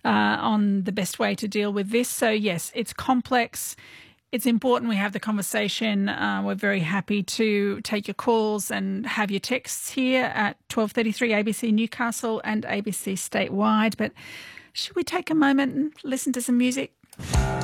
on the best way to deal with this. So, yes, it's complex. It's important we have the conversation. We're very happy to take your calls and have your texts here at 1233 ABC Newcastle and ABC statewide. But should we take a moment and listen to some music?